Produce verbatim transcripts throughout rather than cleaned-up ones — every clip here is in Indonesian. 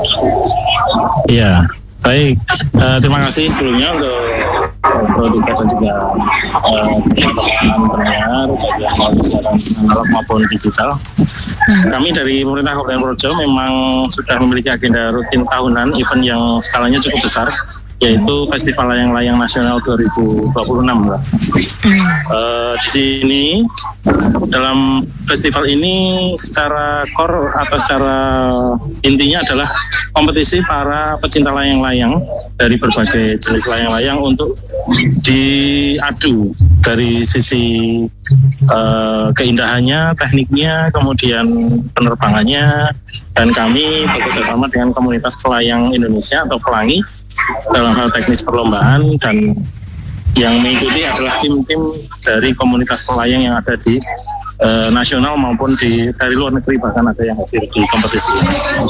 Iya, baik. Uh, terima kasih sebelumnya untuk produser dan juga uh, teman-teman pendengar baik yang melalui siaran analog maupun digital. Kami dari pemerintah Kabupaten Purworejo memang sudah memiliki agenda rutin tahunan event yang skalanya cukup besar, yaitu Festival Layang-Layang Nasional dua ribu dua puluh enam. Uh, di sini dalam festival ini secara core atau secara intinya adalah kompetisi para pecinta layang-layang dari berbagai jenis layang-layang untuk diadu dari sisi uh, keindahannya, tekniknya, kemudian penerbangannya, dan kami bekerjasama dengan komunitas pelayang Indonesia atau pelangi dalam hal teknis perlombaan, dan yang mengikuti adalah tim-tim dari komunitas pelayang yang ada di uh, nasional maupun di dari luar negeri, bahkan ada yang hadir di kompetisi ini.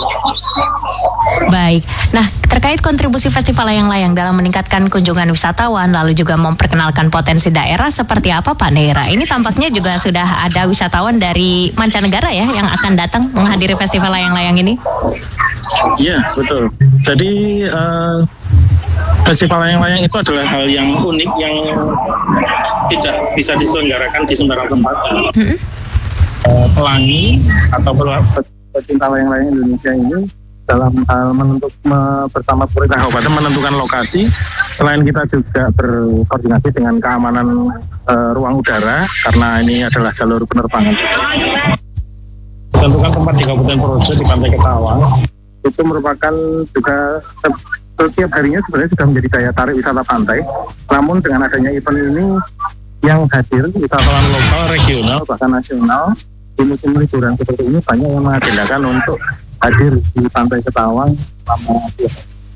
Baik, nah terkait kontribusi Festival Layang-Layang dalam meningkatkan kunjungan wisatawan lalu juga memperkenalkan potensi daerah seperti apa Pak Neira? Ini tampaknya juga sudah ada wisatawan dari mancanegara ya yang akan datang menghadiri Festival Layang-Layang ini? Iya, betul. Jadi uh, Festival Layang-Layang itu adalah hal yang unik yang tidak bisa diselenggarakan di sembarang tempat. Hmm. Uh, pelangi atau pecinta layang-layang Indonesia ini dalam hal menentuk me, bersama pemerintah kabupaten menentukan lokasi. Selain kita juga berkoordinasi dengan keamanan uh, ruang udara karena ini adalah jalur penerbangan. Tentukan tempat di Kabupaten Purworejo di Pantai Ketawang itu merupakan juga setiap harinya sebenarnya sudah menjadi daya tarik wisata pantai. Namun dengan adanya event ini yang hadir wisatawan lokal, regional, bahkan nasional di musim liburan seperti ini banyak yang mengagendakan untuk hadir di Pantai Ketawang selama dua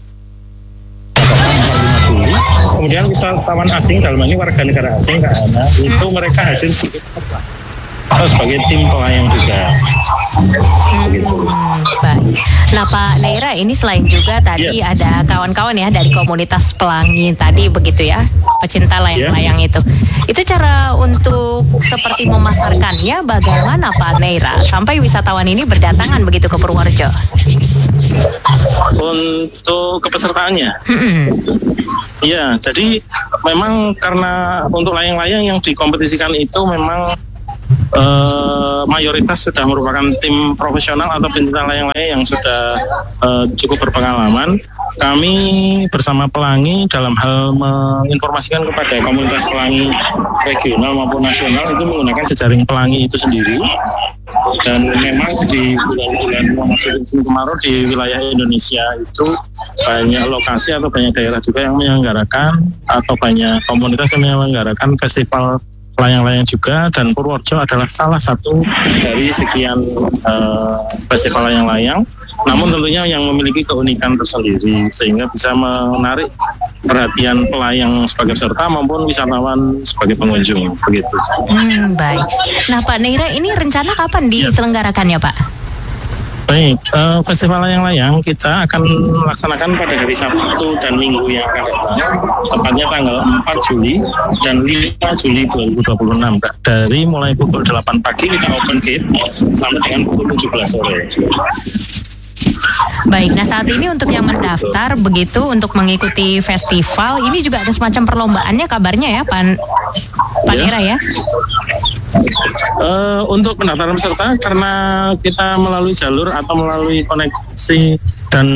hari. Kemudian wisatawan asing, dalam ini warga negara asing ke Ana, itu mereka hadir atau sebagai tim pelayang juga. Begitu. Hmm, baik. Nah Pak Neira, ini selain juga tadi yeah. ada kawan-kawan ya dari komunitas pelangi tadi begitu ya, pecinta layang-layang yeah. itu. Itu cara untuk seperti memasarkannya bagaimana Pak Neira sampai wisatawan ini berdatangan begitu ke Purworejo? Untuk kepesertaannya? Iya, jadi memang karena untuk layang-layang yang dikompetisikan itu memang Uh, mayoritas sudah merupakan tim profesional atau pencinta layang-layang yang sudah uh, cukup berpengalaman. Kami bersama pelangi dalam hal menginformasikan kepada komunitas pelangi regional maupun nasional itu menggunakan jejaring pelangi itu sendiri. Dan memang di bulan-bulan memasuki musim kemarau di wilayah Indonesia itu banyak lokasi atau banyak daerah juga yang menyelenggarakan atau banyak komunitas yang menyelenggarakan festival layang-layang juga, dan Purworejo adalah salah satu dari sekian uh, festival layang-layang. Namun tentunya yang memiliki keunikan tersendiri sehingga bisa menarik perhatian pelayang sebagai peserta maupun wisatawan sebagai pengunjung begitu. Hmm, baik. Nah Pak Neira, ini rencana kapan diselenggarakannya Pak? Baik, uh, Festival Layang-Layang kita akan laksanakan pada hari Sabtu dan Minggu yang akan datang, tepatnya tanggal empat Juli dan lima Juli dua ribu dua puluh enam. Dari mulai pukul delapan pagi kita open gate sampai dengan pukul tujuh belas sore. Baik, nah saat ini untuk yang mendaftar begitu untuk mengikuti festival ini juga ada semacam perlombaannya kabarnya ya Pak Pak Neira ya? Uh, untuk pendaftaran peserta karena kita melalui jalur atau melalui koneksi dan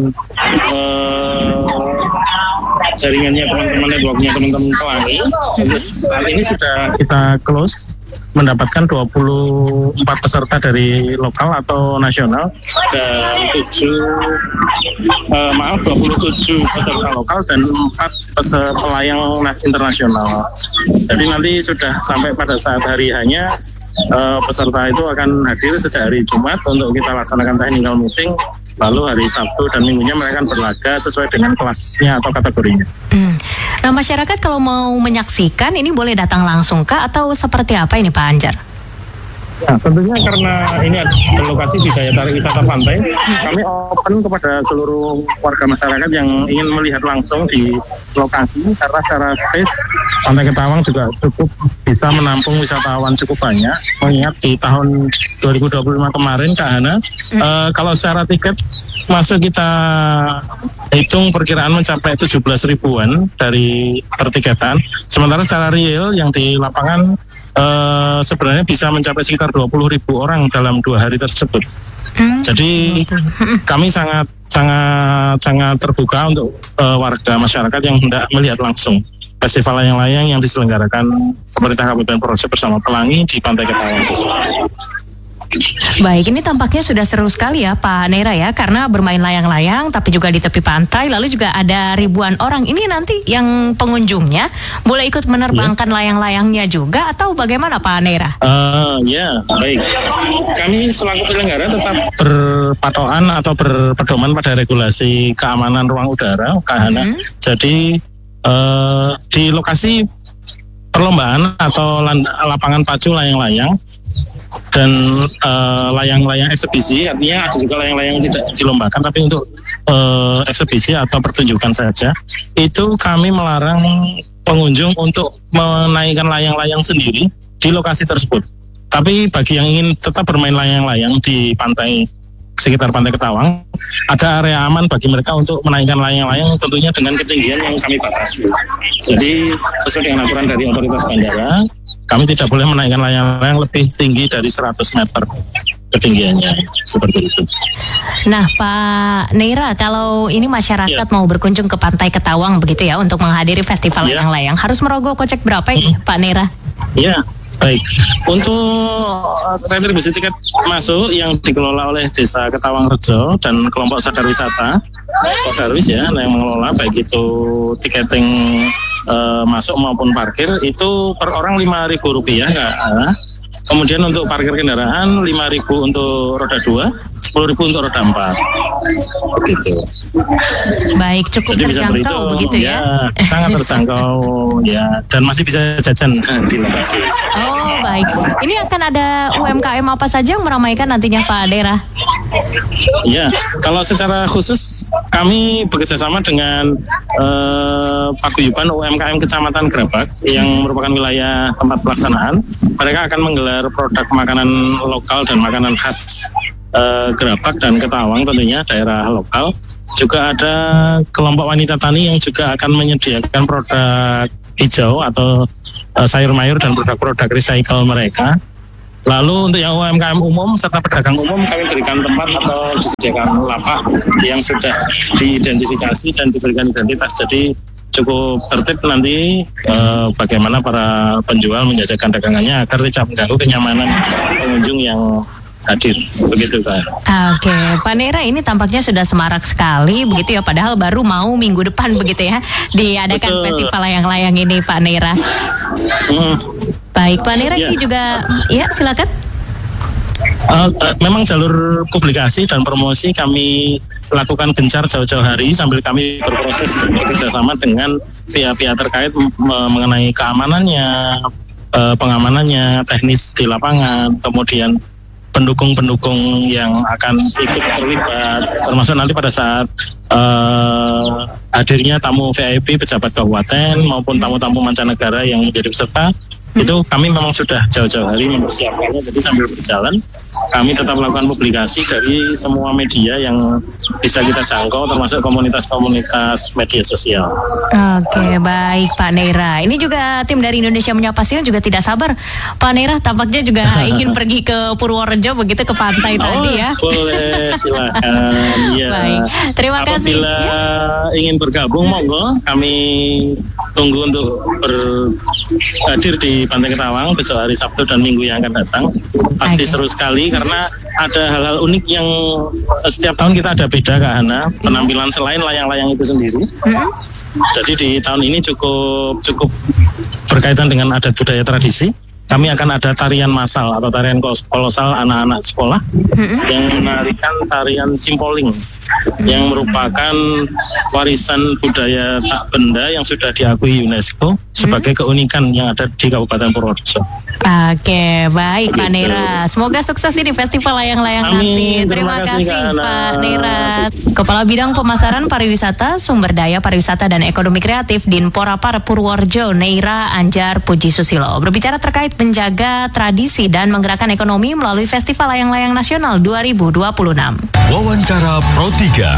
uh, jaringannya teman-teman networknya teman-teman pelangi, terus saat ini sudah kita close mendapatkan dua puluh empat peserta dari lokal atau nasional dan tujuh uh, maaf dua puluh tujuh peserta lokal dan empat peserta pelayang internasional. Jadi nanti sudah sampai pada saat hari hanya uh, peserta itu akan hadir sejak hari Jumat untuk kita laksanakan technical meeting. Lalu hari Sabtu dan Minggunya mereka akan berlaga sesuai dengan kelasnya atau kategorinya. Hmm. Nah masyarakat kalau mau menyaksikan ini boleh datang langsung kah atau seperti apa ini Pak Anjar? Ya, tentunya karena ini ada lokasi di daya tarik wisata pantai, kami open kepada seluruh warga masyarakat yang ingin melihat langsung di lokasi karena secara space Pantai Ketawang juga cukup bisa menampung wisatawan cukup banyak. Mengingat di tahun dua ribu dua puluh lima kemarin Kak Hana, hmm. uh, kalau secara tiket masuk kita hitung perkiraan mencapai tujuh belas ribuan dari pertiketan. Sementara secara real yang di lapangan uh, sebenarnya bisa mencapai sekitar dua puluh ribu orang dalam dua hari tersebut. Hmm. Jadi kami sangat sangat sangat terbuka untuk uh, warga masyarakat yang hendak melihat langsung festival layang-layang yang diselenggarakan pemerintah Kabupaten Purworejo bersama Pelangi di Pantai Ketawang. Baik, ini tampaknya sudah seru sekali ya Pak Neira ya, karena bermain layang-layang tapi juga di tepi pantai, lalu juga ada ribuan orang. Ini nanti yang pengunjungnya boleh ikut menerbangkan ya. layang-layangnya juga atau bagaimana Pak Neira? Uh, ya, baik. Kami selaku penyelenggara tetap berpatokan atau berpedoman pada regulasi keamanan ruang udara, Kak Hana. Hmm. Jadi Uh, di lokasi perlombaan atau land, lapangan pacu layang-layang dan uh, layang-layang eksebisi, artinya ada juga layang-layang yang tidak dilombakan tapi untuk uh, eksebisi atau pertunjukan saja, itu kami melarang pengunjung untuk menaikkan layang-layang sendiri di lokasi tersebut. Tapi bagi yang ingin tetap bermain layang-layang di pantai sekitar Pantai Ketawang, ada area aman bagi mereka untuk menaikkan layang-layang tentunya dengan ketinggian yang kami batasi. Jadi sesuai dengan aturan dari otoritas bandara, kami tidak boleh menaikkan layang-layang lebih tinggi dari seratus meter ketinggiannya, seperti itu. Nah Pak Neira, kalau ini masyarakat ya. mau berkunjung ke Pantai Ketawang begitu ya untuk menghadiri festival ya. layang-layang, harus merogoh kocek berapa ini hmm. Pak Neira? Iya. Baik, untuk retribusi tiket masuk yang dikelola oleh Desa Ketawang Rejo dan kelompok sadar wisata, Kodarwis ya, yang mengelola baik itu tiketing uh, masuk maupun parkir itu per orang lima ribu rupiah, Kak. Kemudian untuk parkir kendaraan lima ribu untuk roda dua, sepuluh ribu untuk roda empat. Begitu. Baik, cukup Jadi terjangkau begitu ya. Ya, sangat terjangkau ya, dan masih bisa jajan di lokasi. Oh, baik. Ini akan ada U M K M apa saja yang meramaikan nantinya Pak Neira? Ya, kalau secara khusus kami bekerjasama dengan uh, Paguyuban U M K M Kecamatan Grabak yang merupakan wilayah tempat pelaksanaan. Mereka akan menggelar produk makanan lokal dan makanan khas uh, Grabak dan Ketawang tentunya daerah lokal. Juga ada kelompok wanita tani yang juga akan menyediakan produk hijau atau uh, sayur mayur dan produk-produk recycle mereka. Lalu untuk yang U M K M umum serta pedagang umum kami berikan tempat atau disediakan lapak yang sudah diidentifikasi dan diberikan identitas. Jadi cukup tertib nanti eh, bagaimana para penjual menjajakan dagangannya agar tidak mengganggu kenyamanan pengunjung yang hadir, begitu Kak. Oke, Pak Neira, ini tampaknya sudah semarak sekali begitu ya, padahal baru mau minggu depan begitu ya diadakan Betul. festival layang-layang ini Pak Neira. Hmm. Baik, Pak Neira ya. Ini juga, ya silakan. Uh, uh, memang jalur publikasi dan promosi kami lakukan gencar jauh-jauh hari sambil kami berproses bekerjasama dengan pihak-pihak terkait m- mengenai keamanannya, uh, pengamanannya, teknis di lapangan, kemudian pendukung-pendukung yang akan ikut terlibat, termasuk nanti pada saat uh, hadirnya tamu V I P pejabat kabupaten maupun tamu-tamu mancanegara yang menjadi peserta. Hmm. Itu kami memang sudah jauh-jauh hari mempersiapkannya, jadi sambil berjalan kami tetap melakukan publikasi dari semua media yang bisa kita jangkau, termasuk komunitas-komunitas media sosial. Oke, baik Pak Neira. Ini juga tim dari Indonesia Menyapa Siang juga tidak sabar. Pak Neira tampaknya juga ingin pergi ke Purworejo begitu, ke pantai oh, tadi ya. Boleh, silakan. Ya. Baik, terima Apabila kasih. Apabila ya. ingin bergabung, monggo kami tunggu untuk berhadir di Pantai Ketawang besok hari Sabtu dan Minggu yang akan datang. Pasti okay. seru sekali karena ada hal-hal unik yang setiap tahun kita ada beda Kak Hana, penampilan selain layang-layang itu sendiri. Mm-hmm. Jadi di tahun ini cukup cukup berkaitan dengan adat budaya tradisi. Kami akan ada tarian massal atau tarian kolosal anak-anak sekolah mm-hmm. yang menarikan tarian cimpoling. yang merupakan warisan budaya tak benda yang sudah diakui UNESCO sebagai keunikan yang ada di Kabupaten Purworejo. Oke, baik Pak Neira. Semoga sukses ini festival layang-layang nanti. Terima, Terima kasih, kasih Pak Neira. Kepala Bidang Pemasaran Pariwisata, Sumber Daya Pariwisata dan Ekonomi Kreatif Dinporapar Purworejo, Neira Anjar Puji Susilo, berbicara terkait menjaga tradisi dan menggerakkan ekonomi melalui Festival Layang-Layang Nasional dua ribu dua puluh enam. Wawancara Pro tiga.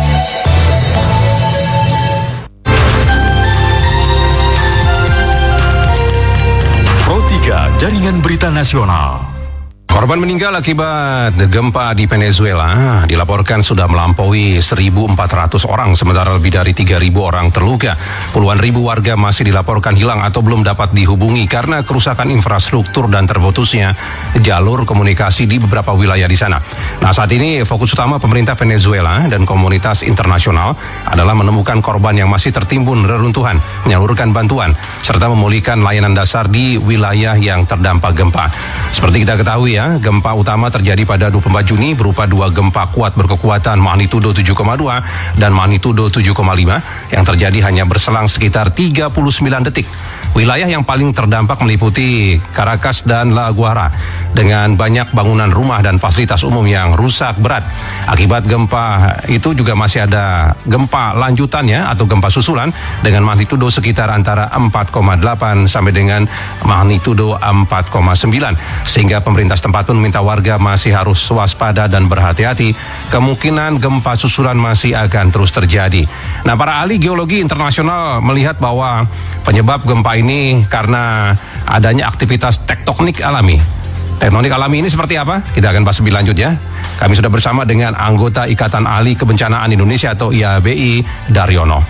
Pro tiga, Jaringan Berita Nasional. Korban meninggal akibat gempa di Venezuela dilaporkan sudah melampaui seribu empat ratus orang, sementara lebih dari tiga ribu orang terluka. Puluhan ribu warga masih dilaporkan hilang atau belum dapat dihubungi karena kerusakan infrastruktur dan terputusnya jalur komunikasi di beberapa wilayah di sana. Nah, saat ini fokus utama pemerintah Venezuela dan komunitas internasional adalah menemukan korban yang masih tertimbun reruntuhan, menyalurkan bantuan, serta memulihkan layanan dasar di wilayah yang terdampak gempa. Seperti kita ketahui ya, gempa utama terjadi pada dua puluh empat Juni berupa dua gempa kuat berkekuatan magnitudo tujuh koma dua dan magnitudo tujuh koma lima yang terjadi hanya berselang sekitar tiga puluh sembilan detik. Wilayah yang paling terdampak meliputi Caracas dan La Guaira dengan banyak bangunan rumah dan fasilitas umum yang rusak berat. Akibat gempa itu juga masih ada gempa lanjutannya atau gempa susulan dengan magnitudo sekitar antara empat koma delapan sampai dengan magnitudo empat koma sembilan, sehingga pemerintah setempat pun meminta warga masih harus waspada dan berhati-hati. Kemungkinan gempa susulan masih akan terus terjadi. Nah, para ahli geologi internasional melihat bahwa penyebab gempa ini karena adanya aktivitas tektonik alami. Tektonik alami ini seperti apa? Kita akan bahas lebih lanjut ya. Kami sudah bersama dengan anggota Ikatan Ahli Kebencanaan Indonesia atau I A B I, Daryono.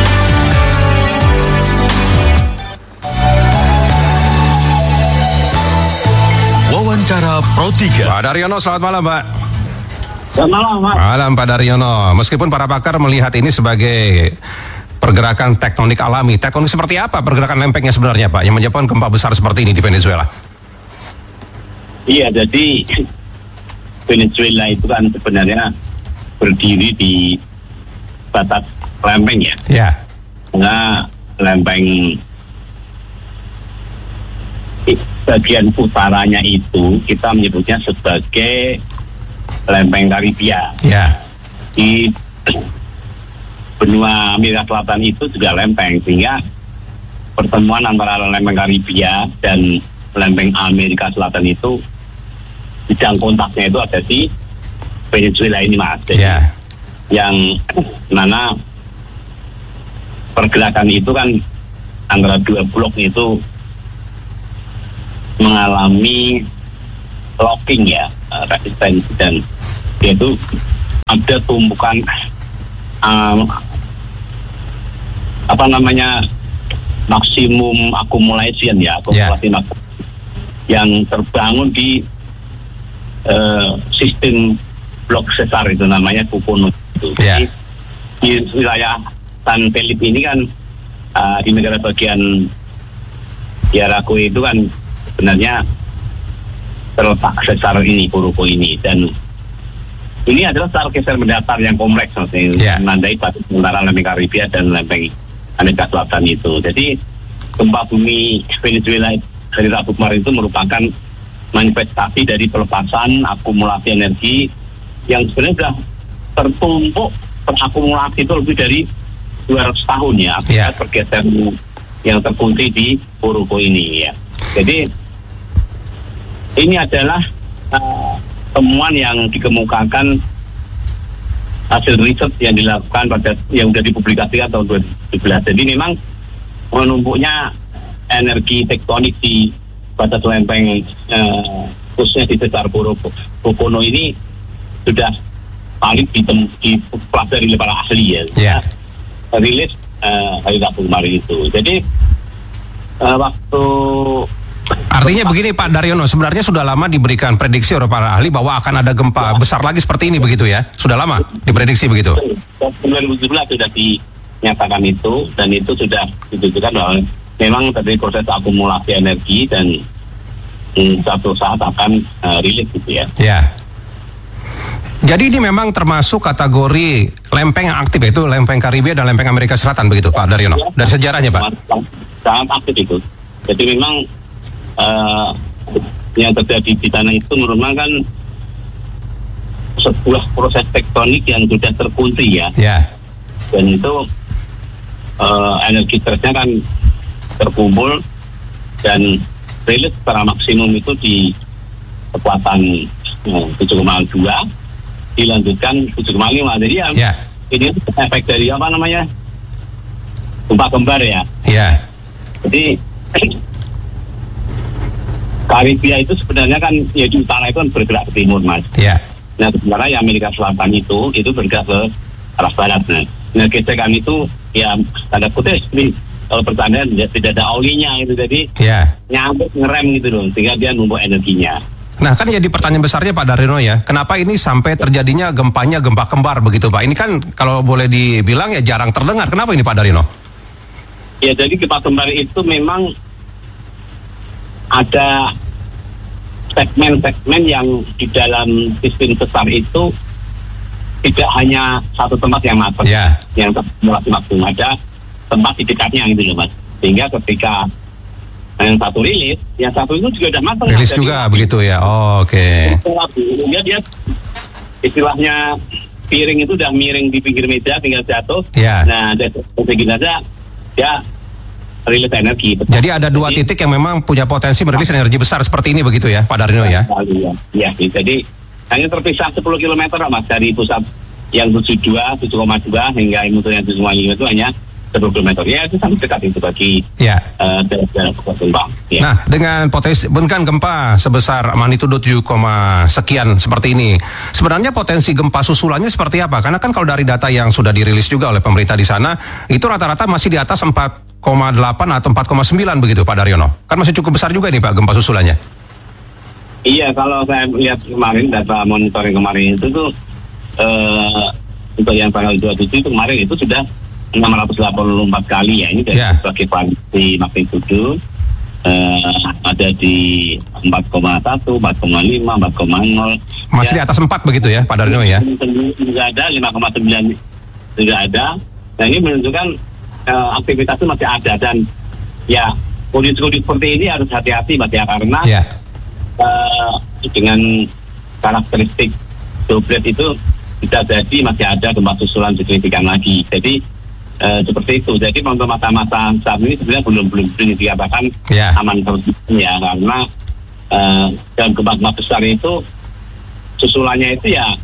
Wawancara Pro tiga. Pak Daryono, selamat malam Pak. Selamat malam Pak. Malam Pak Daryono. Meskipun para pakar melihat ini sebagai pergerakan tektonik alami, tektonik seperti apa pergerakan lempengnya sebenarnya Pak, yang menyebabkan gempa besar seperti ini di Venezuela? Iya, jadi Venezuela itu kan sebenarnya berdiri di batas lempeng ya. Ya. Nah, lempeng bagian utaranya itu kita menyebutnya sebagai lempeng Karibia. Ya. Di benua Amerika Selatan itu juga lempeng, sehingga pertemuan antara lempeng Karibia dan lempeng Amerika Selatan itu bidang kontaknya itu ada di Venezuela ini Mas. Jadi yeah. yang mana pergerakan itu kan antara dua blok itu mengalami locking ya, resistensi, dan yaitu ada tumpukan um, apa namanya maksimum accumulation ya, akumulasi yeah. yang terbangun di uh, sistem blok sesar itu namanya Kukono itu. Yeah. Jadi di wilayah San Felipe ini kan uh, di negara bagian Yaracuy itu kan sebenarnya terletak sesar ini, Puruko ini, dan ini adalah sesar geser mendatar yang kompleks, maksudnya yeah. menandai batas antara lempeng Karibia dan lempeng Amerika Selatan itu. Jadi gempa bumi Venezuela dari Rabu kemarin itu merupakan manifestasi dari pelepasan akumulasi energi yang sebenarnya sudah tertumpuk, terakumulasi itu lebih dari dua ratus tahun ya, akibat yeah. pergeseran yang terkunci di Puruko ini ya. Jadi ini adalah uh, temuan yang dikemukakan hasil riset yang dilakukan pada yang sudah dipublikasikan tahun dua ribu tujuh belas. Jadi memang menumpuknya energi tektonik di batas lempeng uh, khususnya di sesar Puruko ini sudah paling dipelajari oleh para ahli ya. Yeah. Rilis uh, hari Rabu kemarin itu. Jadi uh, waktu artinya begini Pak Daryono, sebenarnya sudah lama diberikan prediksi oleh para ahli bahwa akan ada gempa ya. besar lagi seperti ini begitu ya? Sudah lama diprediksi begitu? dua ribu tujuh belas sudah dinyatakan itu, dan itu sudah ditentukan bahwa memang terjadi proses akumulasi energi dan hmm, satu saat akan uh, rilis gitu ya. Ya. Jadi ini memang termasuk kategori lempeng yang aktif, itu lempeng Karibia dan lempeng Amerika Selatan begitu Pak Daryono? Ya, dari sejarahnya Pak? Sangat aktif itu. Jadi memang uh, yang terjadi di tanah itu merupakan sebuah proses tektonik yang sudah terkunci ya. Ya. Dan itu uh, energi stresnya kan terkumpul dan rilis secara maksimum itu di kekuatan uh, tujuh koma dua dilanjutkan tujuh koma lima. Jadi ya, ya ini efek dari apa namanya gempa kembar ya. Ya. Jadi Karibia itu sebenarnya kan ya di utara itu kan bergerak ke timur mas. Ya. Nah sementara yang Amerika Selatan itu itu bergerak ke arah barat. Nah, nah gesekan itu ya tanda kutip nih kalau pertandaan tidak ada olinya itu, jadi ya. nyambut ngerem gitu loh sehingga dia numpuk energinya. Nah kan jadi pertanyaan besarnya Pak Daryono ya, kenapa ini sampai terjadinya gempanya gempa kembar begitu Pak? Ini kan kalau boleh dibilang ya jarang terdengar. Kenapa ini Pak Daryono? Ya jadi gempa kembar itu memang ada segmen-segmen yang di dalam sistem besar itu tidak hanya satu tempat yang matang, yeah. yang tersimulasi maksimum, ada tempat di dekatnya gitu loh mas. Sehingga ketika yang satu rilis, yang satu itu juga udah matang. Rilis juga begitu ya, oh, oke. Okay. Sehingga dia istilahnya piring itu udah miring di pinggir meja, tinggal jatuh. Yeah. Nah, dari segini aja dia rilis energi. Betul. Jadi ada dua jadi, titik yang memang punya potensi merilis energi besar seperti ini begitu ya Pak Daryono ya? Iya, ya, jadi hanya terpisah sepuluh kilometer mas dari pusat yang tujuh puluh dua, tujuh koma dua hingga mutunya tujuh koma lima itu hanya sepuluh kilometer. Ya itu sangat dekat itu bagi ya. uh, daerah gempa. Ya. Nah dengan potensi bukan gempa sebesar magnitudo tujuh, sekian seperti ini, sebenarnya potensi gempa susulannya seperti apa? Karena kan kalau dari data yang sudah dirilis juga oleh pemerintah di sana, itu rata-rata masih di atas empat koma delapan atau empat koma sembilan begitu Pak Daryono. Kan masih cukup besar juga nih Pak gempa susulannya. Iya, kalau saya lihat kemarin data monitoring kemarin itu tuh uh, untuk yang tanggal dua puluh tujuh itu kemarin itu sudah enam ratus delapan puluh empat kali ya. Ini dari yeah. sebagai kuantiti magnitudo uh, ada di empat koma satu, empat koma lima, empat koma nol. Masih ya, di atas empat begitu ya Pak Daryono ya? Juga ada lima koma sembilan juga ada. Nah ini menunjukkan uh, aktivitas itu masih ada dan ya kondisi-kondisi seperti ini harus hati-hati mas ya karena yeah. Uh, dengan karakteristik doblet itu bisa jadi masih ada gempa susulan signifikan lagi. Jadi uh, seperti itu. Jadi untuk masa-masa saat ini sebenarnya belum belum belum dikatakan yeah. aman terus ya karena uh, dalam gempa-gempa besar itu susulannya itu ya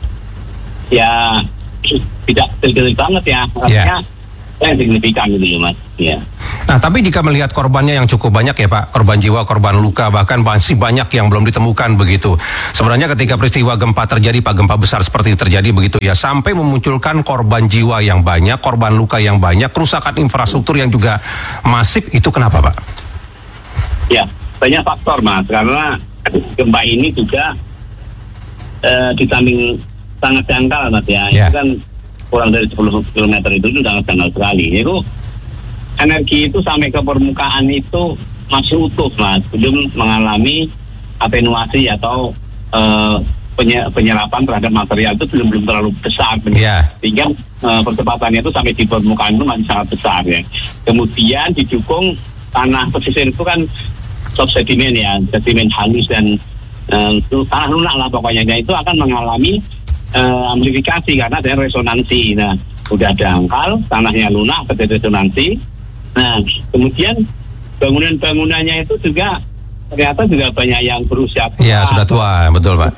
ya tidak tinggi banget ya. Artinya yeah. yang signifikan gitu mas. Ya. Nah, tapi jika melihat korbannya yang cukup banyak ya Pak, korban jiwa, korban luka, bahkan masih banyak yang belum ditemukan begitu. Sebenarnya ketika peristiwa gempa terjadi, Pak, gempa besar seperti terjadi begitu ya, sampai memunculkan korban jiwa yang banyak, korban luka yang banyak, kerusakan infrastruktur yang juga masif, itu kenapa Pak? Ya, banyak faktor Mas, karena gempa ini juga eh, di samping sangat dangkal Mas ya, yeah. itu kan kurang dari sepuluh kilometer itu, itu sangat dangkal sekali. Itu energi itu sampai ke permukaan itu masih utuh mas, belum mengalami atenuasi atau uh, penye- penyerapan terhadap material itu belum belum terlalu besar, yeah. sehingga uh, percepatannya itu sampai di permukaan itu masih sangat besar ya. Kemudian didukung tanah pesisir itu kan subsedimen ya, sedimen halus dan uh, itu tanah lunak lah pokoknya, dan itu akan mengalami uh, amplifikasi karena ada resonansi. Nah, udah dangkal, tanahnya lunak, terjadi resonansi. Nah, kemudian bangunan-bangunannya itu juga ternyata juga banyak yang berusia tua. Iya, sudah tua, betul Pak.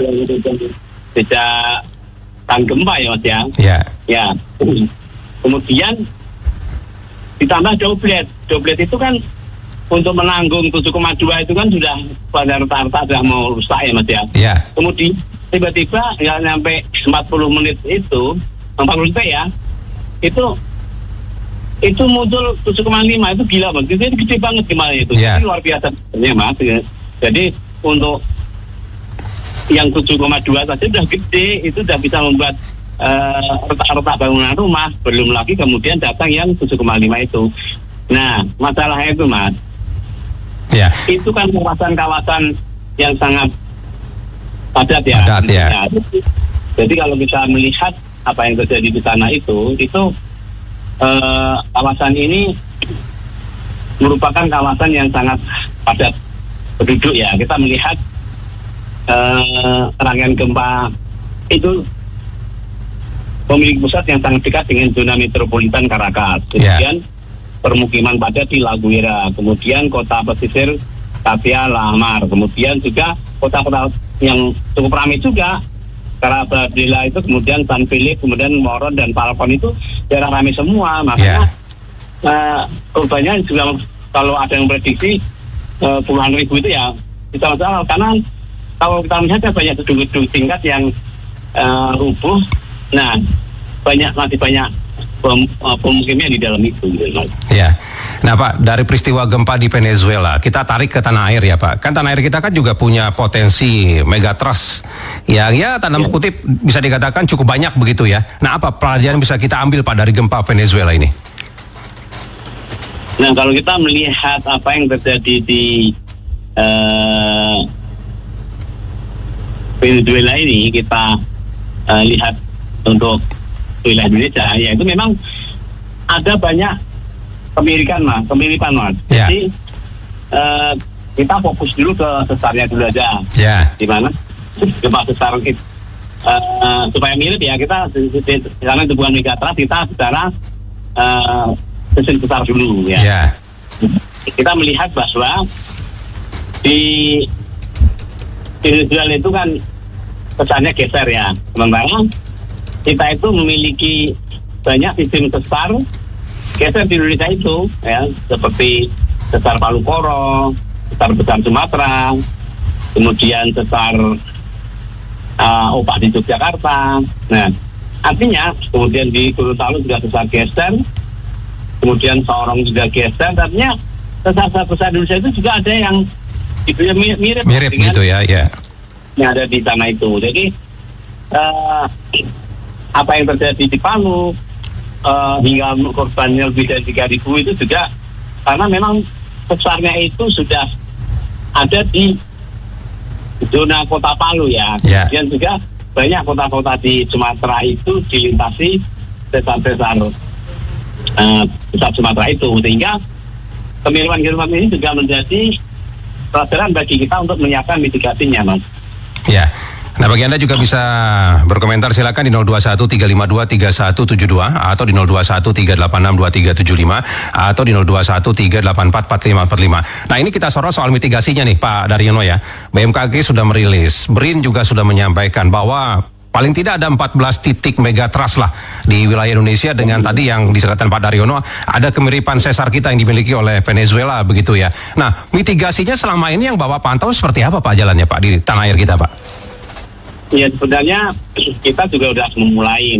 Sejak tahun gempa ya Mas ya. Iya. Ya. Kemudian ditambah doblet. Doblet itu kan untuk menanggung tujuh koma dua itu kan sudah pada rata-rata sudah mau rusak ya Mas ya. Iya. Kemudian tiba-tiba nggak sampai empat puluh menit itu, empat puluh detik ya, itu itu muncul tujuh koma lima, itu gila Mas. Itu gede banget gimana itu. Yeah. Itu luar biasa ya Mas. Jadi untuk yang tujuh koma dua saja sudah gede, itu sudah bisa membuat uh, retak-retak bangunan rumah. Belum lagi kemudian datang yang tujuh koma lima itu. Nah, masalahnya itu Mas. Yeah. Itu kan kawasan-kawasan yang sangat padat ya. Padat ya. Jadi kalau kita melihat apa yang terjadi di sana itu, itu eh, kawasan ini merupakan kawasan yang sangat padat penduduk ya. Kita melihat eh, rangkaian gempa itu memiliki pusat yang sangat dekat dengan zona metropolitan Caracas. Kemudian yeah. permukiman padat di Laguera, kemudian kota pesisir Tapia Lamar, kemudian juga kota-kota yang cukup ramai juga Carabela itu, kemudian San Felipe, kemudian Moron dan Falcon itu daerah ramai semua. Makanya yeah. uh, korbannya juga kalau ada yang prediksi uh, puluhan ribu itu ya bisa masalah, karena kalau kita melihat banyak gedung-gedung tingkat yang uh, rubuh. Nah, banyak masih banyak pem, uh, pemukimnya di dalam itu. Gitu. Ya, nah Pak, dari peristiwa gempa di Venezuela, kita tarik ke tanah air ya Pak. Kan tanah air kita kan juga punya potensi megatrust yang ya tanda ya. kutip bisa dikatakan cukup banyak begitu ya. Nah, apa pelajaran bisa kita ambil Pak dari gempa Venezuela ini? Nah, kalau kita melihat apa yang terjadi di uh, Venezuela ini, kita uh, lihat untuk wilayah Indonesia, ya itu memang ada banyak kemirikan mas, kemiripan mas. Yeah. Jadi uh, kita fokus dulu ke sesarnya dulu aja. Yeah. Di mana gempa sesar kita uh, supaya mirip ya, kita karena itu bukan megatrust, kita secara uh, sesar besar dulu ya. Yeah. Kita melihat bahwa di Venezuela itu kan sesarnya geser ya, sementara kita itu memiliki banyak sistem sesar geser di Indonesia itu ya, seperti sesar Palu Koro, sesar besar Sumatera, kemudian sesar uh, opak di Yogyakarta. Nah, artinya kemudian di Gorontalo juga sesar geser, kemudian Sorong juga geser. Artinya sesar besar Indonesia itu juga ada yang itu mirip mirip dengan gitu ya, ya. Yang ada di sana itu. Jadi uh, apa yang terjadi di Palu uh, hingga korbannya lebih dari tiga ribu itu juga karena memang besarnya itu sudah ada di zona kota Palu ya. Yeah. Kemudian juga banyak kota-kota di Sumatera itu dilintasi sesar-sesar uh, besar Sumatera itu, sehingga kemiripan-kemiripan ini juga menjadi pelajaran bagi kita untuk menyiapkan mitigasinya, Mas. Ya. Nah, bagi Anda juga bisa berkomentar, silakan di nol dua satu tiga lima dua tiga satu tujuh dua atau di nol dua satu tiga delapan enam dua tiga tujuh lima atau di nol dua satu tiga delapan empat empat lima empat lima. Nah, ini kita sorot soal mitigasinya nih Pak Daryono ya. B M K G sudah merilis, B R I N juga sudah menyampaikan bahwa paling tidak ada empat belas titik megatrust lah di wilayah Indonesia dengan tadi yang disebutkan Pak Daryono, ada kemiripan sesar kita yang dimiliki oleh Venezuela begitu ya. Nah, mitigasinya selama ini yang Bapak pantau seperti apa Pak jalannya Pak di tanah air kita Pak? Ya sebenarnya kita juga sudah memulai